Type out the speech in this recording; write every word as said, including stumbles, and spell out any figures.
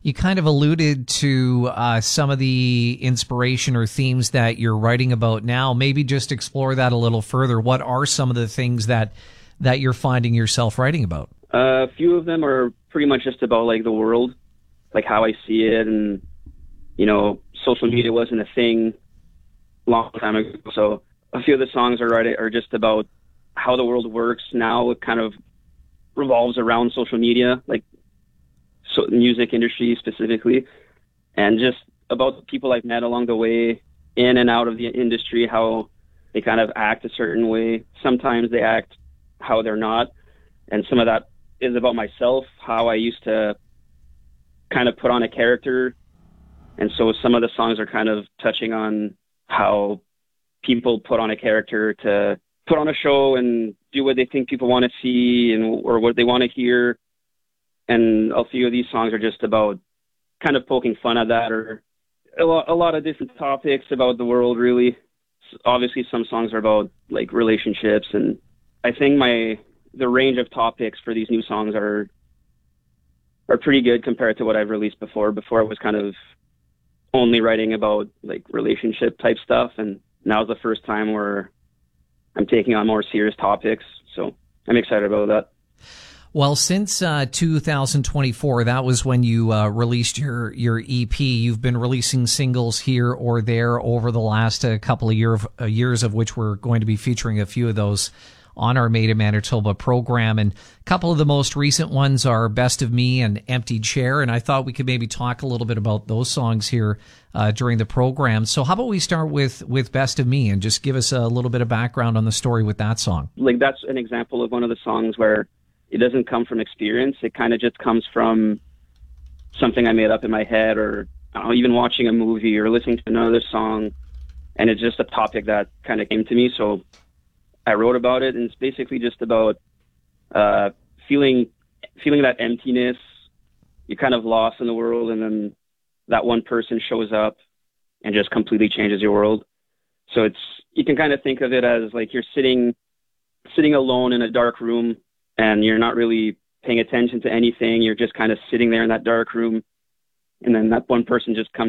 You kind of alluded to uh, some of the inspiration or themes that you're writing about now. Maybe just explore that a little further. What are some of the things that that you're finding yourself writing about? Uh, a few of them are pretty much just about like the world, like how I see it, and you know, social media wasn't a thing a long time ago. So a few of the songs are right are just about how the world works now. It kind of revolves around social media, like so music industry specifically, and just about the people I've met along the way in and out of the industry, how they kind of act a certain way. Sometimes they act how they're not. And some of that is about myself, how I used to kind of put on a character. And so some of the songs are kind of touching on how people put on a character to put on a show and do what they think people want to see and or what they want to hear. And a few of these songs are just about kind of poking fun at that, or a lot, a lot of different topics about the world, really. Obviously, some songs are about like relationships, and I think my the range of topics for these new songs are are pretty good compared to what I've released before. Before I was kind of only writing about like relationship type stuff, and now is the first time where I'm taking on more serious topics. So I'm excited about that. Well, since uh, two thousand twenty-four, that was when you uh, released your, your E P. You've been releasing singles here or there over the last uh, couple of year, uh, years, of which we're going to be featuring a few of those on our Made in Manitoba program. And a couple of the most recent ones are Best of Me and Empty Chair. And I thought we could maybe talk a little bit about those songs here uh, during the program. So how about we start with, with Best of Me and just give us a little bit of background on the story with that song. Like, that's an example of one of the songs where it doesn't come from experience. It kind of just comes from something I made up in my head, or I don't know, even watching a movie or listening to another song. And it's just a topic that kind of came to me. So I wrote about it, and it's basically just about uh, feeling feeling that emptiness. You're kind of lost in the world, and then that one person shows up and just completely changes your world. So it's you can kind of think of it as like you're sitting sitting alone in a dark room, and you're not really paying attention to anything. You're just kind of sitting there in that dark room, and then that one person just comes